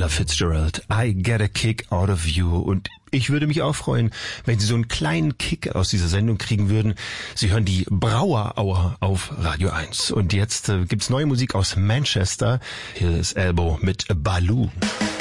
Ella Fitzgerald, I Get a Kick Out of You. Und ich würde mich auch freuen, wenn Sie so einen kleinen Kick aus dieser Sendung kriegen würden. Sie hören die Brauer Hour auf Radio 1. Und jetzt gibt's neue Musik aus Manchester. Hier ist Elbow mit Baloo.